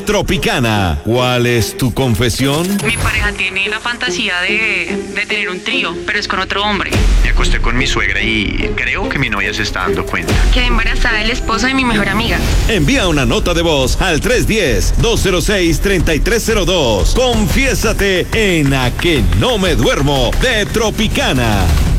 Tropicana. ¿Cuál es tu confesión? Mi pareja tiene la fantasía de tener un trío, pero es con otro hombre. Me acosté con mi suegra y creo que mi novia se está dando cuenta. Quedé embarazada del esposo de mi mejor amiga. Envía una nota de voz al 310-206-3302. Confiésate en A que no me duermo de Tropicana.